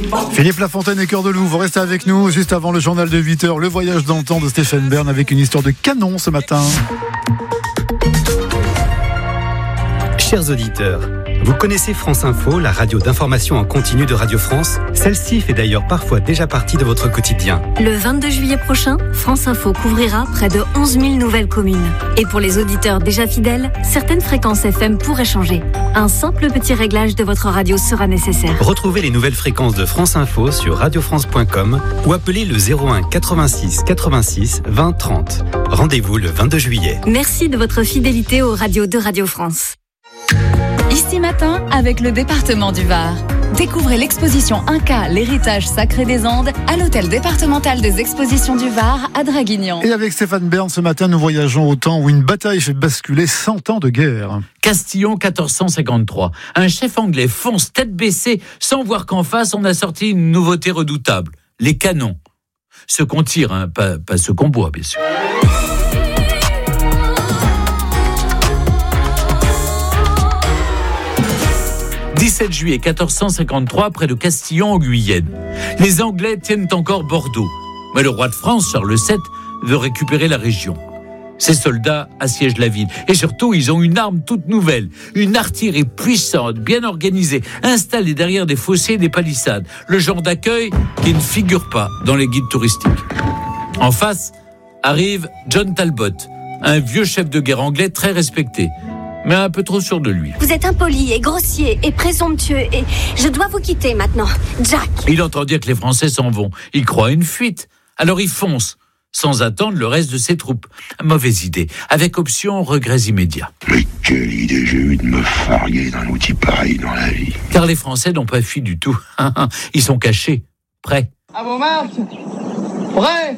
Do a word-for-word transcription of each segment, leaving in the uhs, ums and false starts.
Philippe Lafontaine et Cœur de Loup, vous restez avec nous juste avant le journal de huit heures, le voyage dans le temps de Stéphane Bern avec une histoire de canon ce matin. Chers auditeurs, vous connaissez France Info, la radio d'information en continu de Radio France? Celle-ci fait d'ailleurs parfois déjà partie de votre quotidien. Le vingt-deux juillet prochain, France Info couvrira près de onze mille nouvelles communes. Et pour les auditeurs déjà fidèles, certaines fréquences F M pourraient changer. Un simple petit réglage de votre radio sera nécessaire. Retrouvez les nouvelles fréquences de France Info sur radio france point com ou appelez le zéro un quatre-vingt-six quatre-vingt-six vingt trente. Rendez-vous le vingt-deux juillet. Merci de votre fidélité aux radios de Radio France. Ici Matin, avec le département du Var. Découvrez l'exposition Inca, l'héritage sacré des Andes, à l'hôtel départemental des expositions du Var, à Draguignan. Et avec Stéphane Bern, ce matin, nous voyageons au temps où une bataille fait basculer cent ans de guerre. Castillon, quatorze cent cinquante-trois. Un chef anglais fonce tête baissée, sans voir qu'en face, on a sorti une nouveauté redoutable. Les canons. Ceux qu'on tire, hein, pas, pas ceux qu'on boit, bien sûr. dix-sept juillet quatorze cent cinquante-trois, près de Castillon, en Guyenne. Les Anglais tiennent encore Bordeaux. Mais le roi de France, Charles sept, veut récupérer la région. Ses soldats assiègent la ville. Et surtout, ils ont une arme toute nouvelle. Une artillerie puissante, bien organisée, installée derrière des fossés et des palissades. Le genre d'accueil qui ne figure pas dans les guides touristiques. En face, arrive John Talbot, un vieux chef de guerre anglais très respecté, mais un peu trop sûr de lui. Vous êtes impoli et grossier et présomptueux et je dois vous quitter maintenant, Jack. Il entend dire que les Français s'en vont. Il croit à une fuite. Alors il fonce, sans attendre le reste de ses troupes. Mauvaise idée, avec option regrets immédiats. Mais quelle idée j'ai eu de me farguer d'un outil pareil dans la vie. Car les Français n'ont pas fui du tout. Ils sont cachés, prêts. À vos marques, prêts.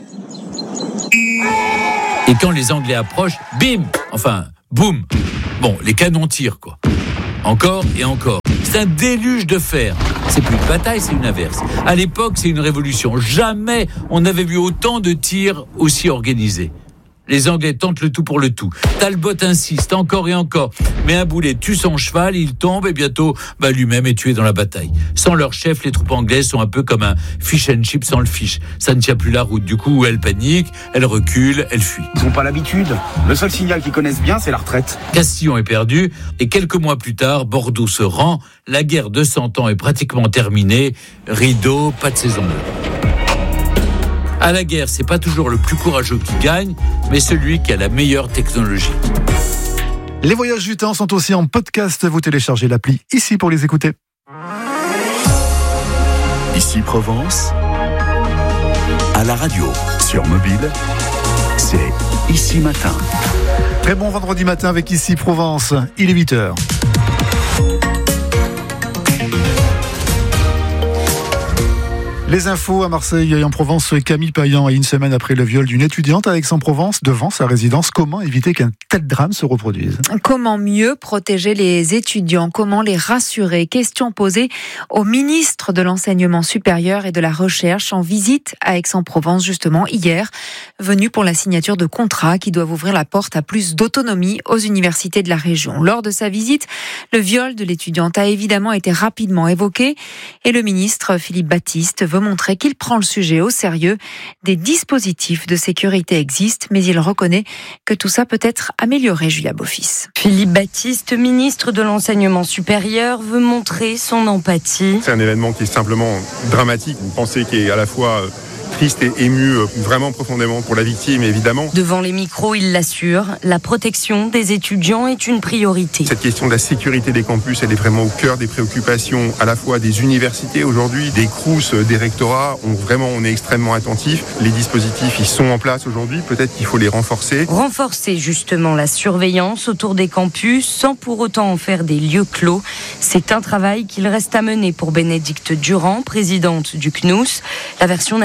Et quand les Anglais approchent, bim, enfin, boum. Bon, les canons tirent, quoi. Encore et encore. C'est un déluge de fer. C'est plus une bataille, c'est une averse. À l'époque, c'est une révolution. Jamais on n'avait vu autant de tirs aussi organisés. Les Anglais tentent le tout pour le tout. Talbot insiste encore et encore. Mais un boulet tue son cheval, il tombe et bientôt, bah, lui-même est tué dans la bataille. Sans leur chef, les troupes anglaises sont un peu comme un fish and chip sans le fish. Ça ne tient plus la route. Du coup, elles paniquent, elles reculent, elles fuient. Ils n'ont pas l'habitude. Le seul signal qu'ils connaissent bien, c'est la retraite. Castillon est perdu et quelques mois plus tard, Bordeaux se rend. La guerre de cent ans est pratiquement terminée. Rideau, pas de saison neuve. À la guerre, c'est pas toujours le plus courageux qui gagne, mais celui qui a la meilleure technologie. Les voyages du temps sont aussi en podcast. Vous téléchargez l'appli Ici pour les écouter. Ici Provence, à la radio, sur mobile, c'est Ici Matin. Très bon vendredi matin avec Ici Provence. Il est huit heures. Les infos à Marseille et en Provence. Camille Payan, et une semaine après le viol d'une étudiante à Aix-en-Provence devant sa résidence, comment éviter qu'un tel drame se reproduise? Comment mieux protéger les étudiants? Comment les rassurer? Question posée au ministre de l'Enseignement supérieur et de la Recherche en visite à Aix-en-Provence justement hier, venu pour la signature de contrats qui doivent ouvrir la porte à plus d'autonomie aux universités de la région. Lors de sa visite, le viol de l'étudiante a évidemment été rapidement évoqué et le ministre Philippe Baptiste veut montrer qu'il prend le sujet au sérieux. Des dispositifs de sécurité existent, mais il reconnaît que tout ça peut être amélioré, Julia Beaufils. Philippe Baptiste, ministre de l'Enseignement supérieur, veut montrer son empathie. C'est un événement qui est simplement dramatique. Une pensée qui est à la fois triste et ému vraiment profondément pour la victime, évidemment. Devant les micros, il l'assure, la protection des étudiants est une priorité. Cette question de la sécurité des campus, elle est vraiment au cœur des préoccupations à la fois des universités aujourd'hui, des crous, des rectorats. On, vraiment, on est extrêmement attentifs. Les dispositifs, ils sont en place aujourd'hui. Peut-être qu'il faut les renforcer. Renforcer justement la surveillance autour des campus sans pour autant en faire des lieux clos. C'est un travail qu'il reste à mener pour Bénédicte Durand, présidente du C N U S. La version nationale du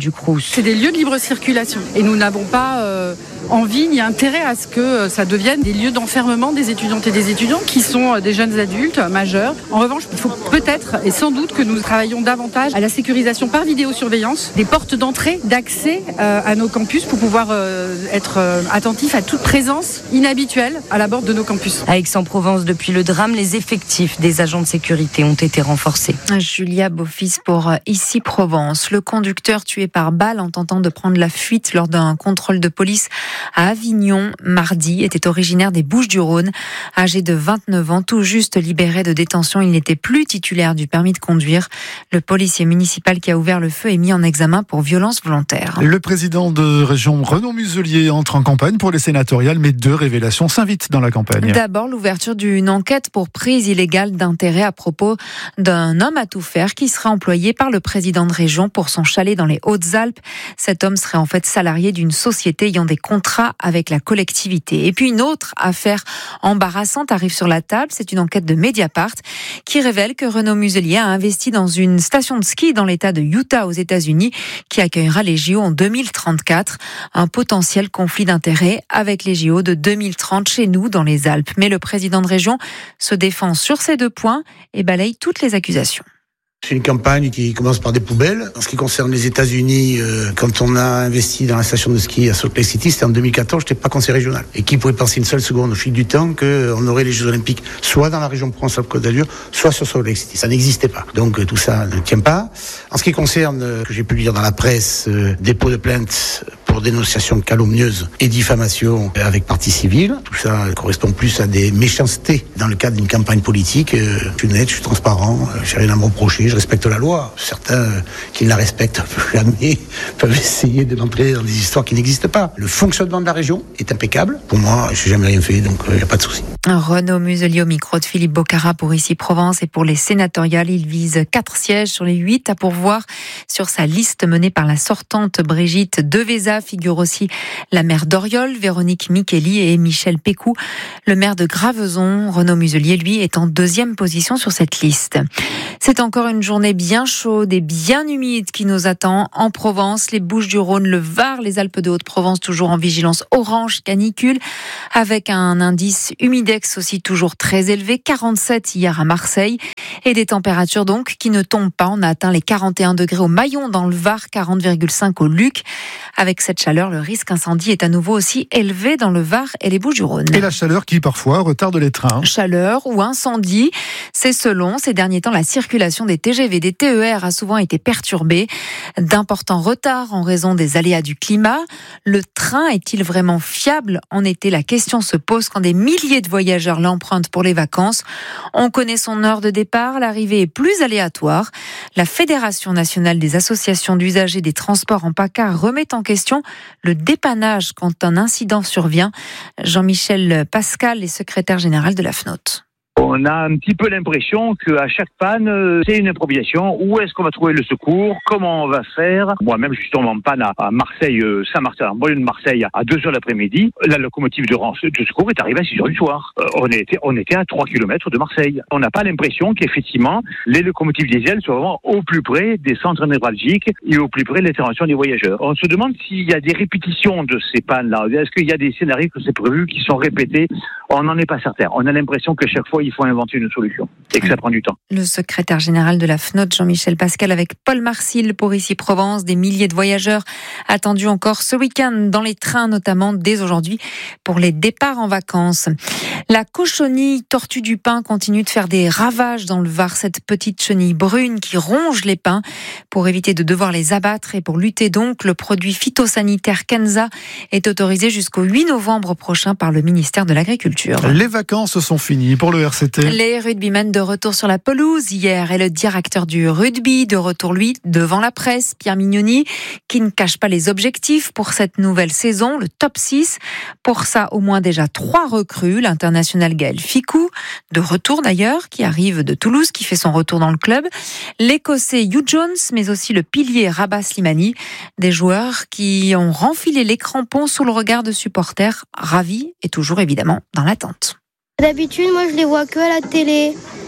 du Crous. C'est des lieux de libre circulation et nous n'avons pas euh, envie ni intérêt à ce que ça devienne des lieux d'enfermement des étudiantes et des étudiants qui sont des jeunes adultes majeurs. En revanche, il faut peut-être et sans doute que nous travaillons davantage à la sécurisation par vidéosurveillance des portes d'entrée, d'accès euh, à nos campus pour pouvoir euh, être euh, attentifs à toute présence inhabituelle à la borde de nos campus. À Aix-en-Provence, depuis le drame, les effectifs des agents de sécurité ont été renforcés. Julia Beaufils pour Ici Provence. Le conducteur tué par balle en tentant de prendre la fuite lors d'un contrôle de police à Avignon mardi était originaire des Bouches-du-Rhône. Âgé de vingt-neuf ans, tout juste libéré de détention, il n'était plus titulaire du permis de conduire. Le policier municipal qui a ouvert le feu est mis en examen pour violence volontaire. Le président de région Renaud Muselier entre en campagne pour les sénatoriales, mais deux révélations s'invitent dans la campagne. D'abord, l'ouverture d'une enquête pour prise illégale d'intérêt à propos d'un homme à tout faire qui sera employé par le président de région pour son chalet dans les Hautes-Alpes. Cet homme serait en fait salarié d'une société ayant des contrats avec la collectivité. Et puis une autre affaire embarrassante arrive sur la table. C'est une enquête de Mediapart qui révèle que Renaud Muselier a investi dans une station de ski dans l'État de Utah aux États-Unis qui accueillera les J O en deux mille trente-quatre. Un potentiel conflit d'intérêts avec les J O de deux mille trente chez nous dans les Alpes. Mais le président de région se défend sur ces deux points et balaye toutes les accusations. C'est une campagne qui commence par des poubelles. En ce qui concerne les États-Unis, euh, quand on a investi dans la station de ski à Salt Lake City, c'était en deux mille quatorze, j'étais pas conseiller régional. Et qui pouvait penser une seule seconde au fil du temps qu'on aurait les Jeux Olympiques soit dans la région Provence-Alpes-Côte d'Azur, soit sur Salt Lake City. Ça n'existait pas. Donc euh, tout ça ne tient pas. En ce qui concerne, euh, que j'ai pu lire dans la presse, euh, dépôt de plainte pour dénonciation calomnieuse et diffamation avec partie civile. Tout ça correspond plus à des méchancetés dans le cadre d'une campagne politique. Euh, je suis honnête, je suis transparent, euh, j'ai rien à me reprocher. Je respecte la loi. Certains euh, qui ne la respectent jamais peuvent essayer de m'entrer dans des histoires qui n'existent pas. Le fonctionnement de la région est impeccable. Pour moi, je n'ai jamais rien fait, donc il euh, n'y a pas de souci. Renaud Muselier au micro de Philippe Bocara pour Ici Provence et pour les sénatoriales. Il vise quatre sièges sur les huit à pourvoir sur sa liste menée par la sortante Brigitte Deveza. Figure aussi la maire d'Oriol, Véronique Micheli et Michel Pécou. Le maire de Gravezon, Renaud Muselier, lui, est en deuxième position sur cette liste. C'est encore une journée bien chaude et bien humide qui nous attend en Provence, les Bouches-du-Rhône, le Var, les Alpes de Haute-Provence, toujours en vigilance orange canicule, avec un indice humidex aussi toujours très élevé, quarante-sept hier à Marseille, et des températures donc qui ne tombent pas. On a atteint les quarante et un degrés au Maillon dans le Var, quarante virgule cinq au Luc. Avec cette chaleur, le risque incendie est à nouveau aussi élevé dans le Var et les Bouches-du-Rhône. Et la chaleur qui parfois retarde les trains. Chaleur ou incendie, c'est selon. Ces derniers temps, la circulation des T G V, des T E R a souvent été perturbée. D'importants retards en raison des aléas du climat. Le train est-il vraiment fiable en été? La question se pose quand des milliers de voyageurs l'empruntent pour les vacances. On connaît son heure de départ, l'arrivée est plus aléatoire. La Fédération nationale des associations d'usagers des transports en PACA remet en question le dépannage quand un incident survient. Jean-Michel Pascal est secrétaire général de la F N O T. On a un petit peu l'impression qu'à chaque panne, c'est une improvisation. Où est-ce qu'on va trouver le secours? Comment on va faire? Moi-même, je suis tombé en panne à Marseille, Saint-Martin, en banlieue de Marseille, à deux heures l'après-midi. La locomotive de, de secours est arrivée à six heures du soir. Euh, on, était, on était à trois kilomètres de Marseille. On n'a pas l'impression qu'effectivement, les locomotives diesel soient vraiment au plus près des centres névralgiques et au plus près de l'intervention des voyageurs. On se demande s'il y a des répétitions de ces pannes-là. Est-ce qu'il y a des scénarios que c'est prévu qui sont répétés? On n'en est pas certain. On a l'impression que chaque fois, il faut inventer une solution et que ça prend du temps. Le secrétaire général de la F N O T, Jean-Michel Pascal, avec Paul Marcil pour Ici Provence. Des milliers de voyageurs attendus encore ce week-end dans les trains, notamment dès aujourd'hui pour les départs en vacances. La cochonille tortue du pin continue de faire des ravages dans le Var. Cette petite chenille brune qui ronge les pins. Pour éviter de devoir les abattre et pour lutter donc, le produit phytosanitaire Kenza est autorisé jusqu'au huit novembre prochain par le ministère de l'Agriculture. Les vacances sont finies pour le R C T. Les rugbymen de retour sur la pelouse hier et le directeur du rugby de retour, lui, devant la presse, Pierre Mignoni, qui ne cache pas les objectifs pour cette nouvelle saison, le top six. Pour ça, au moins déjà trois recrues, l'international Gaël Ficou, de retour d'ailleurs, qui arrive de Toulouse, qui fait son retour dans le club, l'Écossais Hugh Jones, mais aussi le pilier Rabat Slimani, des joueurs qui ont renfilé les crampons sous le regard de supporters, ravis et toujours évidemment dans l'attente. D'habitude, moi, je les vois que à la télé.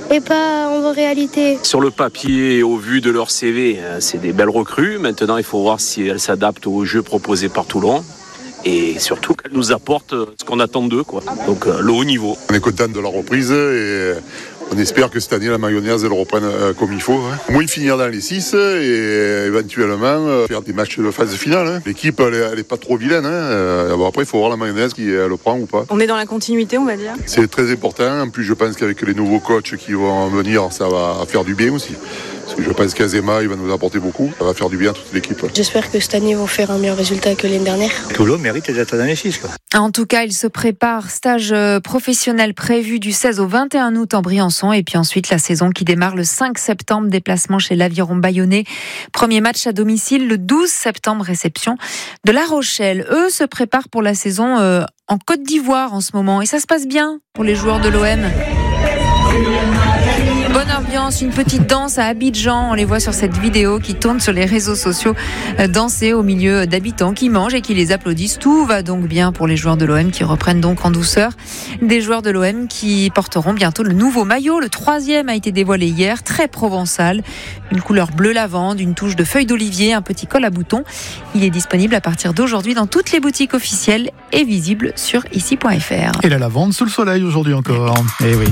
et pas en réalité. Sur le papier et au vu de leur C V, c'est des belles recrues. Maintenant, il faut voir si elles s'adaptent au jeu proposé par Toulon. Et surtout qu'elles nous apportent ce qu'on attend d'eux, quoi. Donc le haut niveau. On est content de la reprise et on espère que cette année la mayonnaise elle reprenne comme il faut. Hein. Moins finir dans les six et éventuellement faire des matchs de phase finale. Hein. L'équipe elle n'est pas trop vilaine. Hein. Bon, après il faut voir la mayonnaise qui elle le prend ou pas. On est dans la continuité, on va dire. C'est très important. En plus je pense qu'avec les nouveaux coachs qui vont venir, ça va faire du bien aussi. Parce que je pense qu'Azema, il va nous apporter beaucoup. Ça va faire du bien à toute l'équipe. J'espère que cette année, ils vont faire un meilleur résultat que l'année dernière. Toulon mérite d'être dans les six, quoi. En tout cas, il se prépare. Stage professionnel prévu du seize au vingt et un août en Briançon. Et puis ensuite, la saison qui démarre le cinq septembre. Déplacement chez l'Aviron Bayonnais. Premier match à domicile le douze septembre. Réception de La Rochelle. Eux se préparent pour la saison euh, en Côte d'Ivoire en ce moment. Et ça se passe bien pour les joueurs de l'O M. Bonne ambiance, une petite danse à Abidjan. On les voit sur cette vidéo qui tourne sur les réseaux sociaux, danser au milieu d'habitants qui mangent et qui les applaudissent. Tout va donc bien pour les joueurs de l'O M qui reprennent donc en douceur. Des joueurs de l'O M qui porteront bientôt le nouveau maillot. Le troisième a été dévoilé hier, très provençal. Une couleur bleu lavande, une touche de feuilles d'olivier, un petit col à boutons. Il est disponible à partir d'aujourd'hui dans toutes les boutiques officielles et visible sur ici point f r. Et la lavande sous le soleil aujourd'hui encore. Eh oui.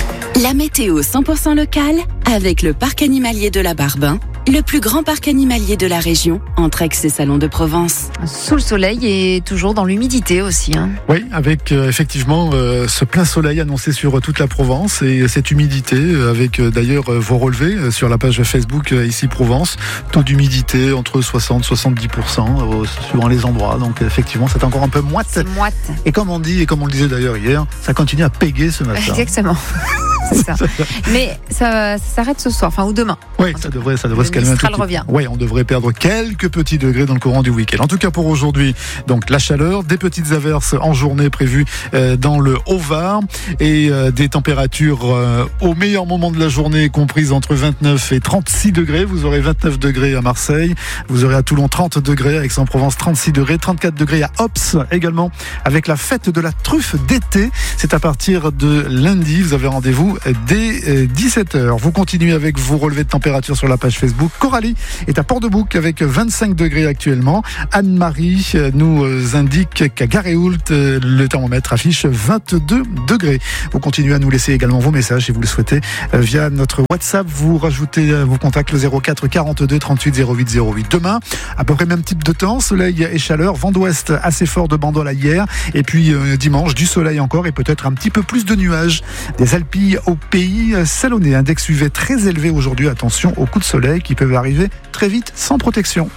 La météo cent pour cent locale avec le parc animalier de la Barbin, le plus grand parc animalier de la région, entre Aix et Salon de Provence. Sous le soleil et toujours dans l'humidité aussi. Hein. Oui, avec euh, effectivement euh, ce plein soleil annoncé sur toute la Provence et cette humidité, euh, avec euh, d'ailleurs euh, vos relevés euh, sur la page Facebook euh, ici Provence. Taux d'humidité entre soixante et soixante-dix pour cent euh, suivant les endroits. Donc effectivement, c'est encore un peu moite. C'est moite. Et comme on dit, et comme on le disait d'ailleurs hier, ça continue à péguer ce matin. Exactement. C'est ça. Mais ça, ça s'arrête ce soir, enfin ou demain. Oui, ça devrait, ça devrait se calmer un tout petit peu. Revient. Oui, on devrait perdre quelques petits degrés dans le courant du week-end. En tout cas pour aujourd'hui, donc la chaleur, des petites averses en journée prévues euh, dans le Haut-Var et euh, des températures euh, au meilleur moment de la journée comprises entre vingt-neuf et trente-six degrés. Vous aurez vingt-neuf degrés à Marseille, vous aurez à Toulon trente degrés, à Aix-en-Provence trente-six degrés, trente-quatre degrés à Ops également avec la fête de la truffe d'été. C'est à partir de lundi, vous avez rendez-vous dès dix-sept heures. Vous continuez avec vos relevés de température sur la page Facebook. Coralie est à Port-de-Bouc avec vingt-cinq degrés actuellement. Anne-Marie nous indique qu'à Garéoult, le thermomètre affiche vingt-deux degrés. Vous continuez à nous laisser également vos messages si vous le souhaitez via notre WhatsApp. Vous rajoutez vos contacts le zéro quatre quarante-deux trente-huit zéro huit zéro huit. Demain, à peu près même type de temps, soleil et chaleur, vent d'ouest assez fort de Bandol à hier. Et puis euh, dimanche, du soleil encore et peut-être un petit peu plus de nuages. Des Alpilles au pays salonné. Index U V très élevé aujourd'hui. Attention aux coups de soleil qui peuvent arriver très vite sans protection.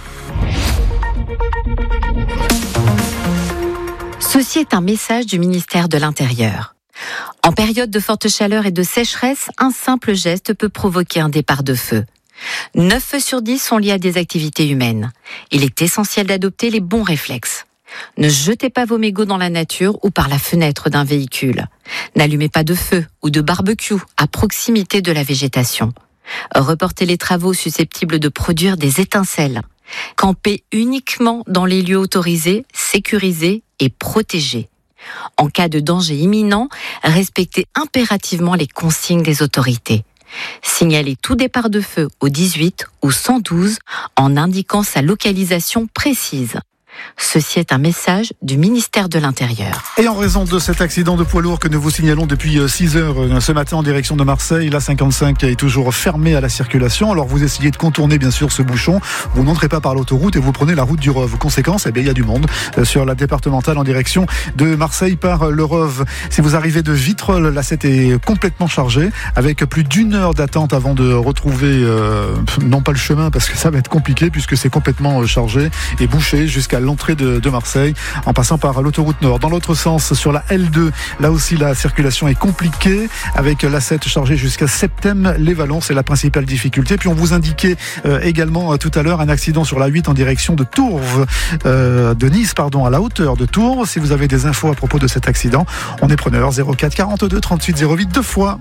Ceci est un message du ministère de l'Intérieur. En période de forte chaleur et de sécheresse, un simple geste peut provoquer un départ de feu. neuf feux sur dix sont liés à des activités humaines. Il est essentiel d'adopter les bons réflexes. Ne jetez pas vos mégots dans la nature ou par la fenêtre d'un véhicule. N'allumez pas de feu ou de barbecue à proximité de la végétation. Reportez les travaux susceptibles de produire des étincelles. Campez uniquement dans les lieux autorisés, sécurisés et protégés. En cas de danger imminent, respectez impérativement les consignes des autorités. Signalez tout départ de feu au dix-huit ou cent douze en indiquant sa localisation précise. Ceci est un message du ministère de l'Intérieur. Et en raison de cet accident de poids lourd que nous vous signalons depuis six heures ce matin en direction de Marseille, la cinquante-cinq est toujours fermée à la circulation. Alors vous essayez de contourner bien sûr ce bouchon. Vous n'entrez pas par l'autoroute et vous prenez la route du Rove. Conséquence, eh bien, il y a du monde sur la départementale en direction de Marseille par le Rove. Si vous arrivez de Vitrolles, la sept est complètement chargée avec plus d'une heure d'attente avant de retrouver, euh, non pas le chemin parce que ça va être compliqué puisque c'est complètement chargé et bouché jusqu'à l'entrée de, de Marseille en passant par l'autoroute Nord. Dans l'autre sens, sur la L deux, là aussi la circulation est compliquée avec l'A sept chargée jusqu'à Septem-les-Vallons, c'est la principale difficulté. Puis on vous indiquait euh, également euh, tout à l'heure un accident sur la huit en direction de Tourves, euh, de Nice pardon, à la hauteur de Tourves. Si vous avez des infos à propos de cet accident, on est preneur. Zéro quatre quarante-deux trente-huit zéro huit deux fois.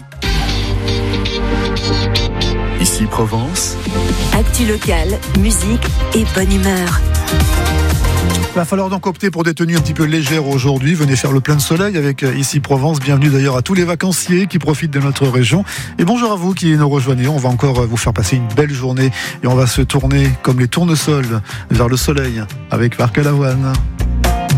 Ici Provence. Actu local, musique et bonne humeur. Il va falloir donc opter pour des tenues un petit peu légères aujourd'hui. Venez faire le plein de soleil avec Ici Provence. Bienvenue d'ailleurs à tous les vacanciers qui profitent de notre région. Et bonjour à vous qui nous rejoignez. On va encore vous faire passer une belle journée et on va se tourner comme les tournesols vers le soleil avec Marc Lavoine.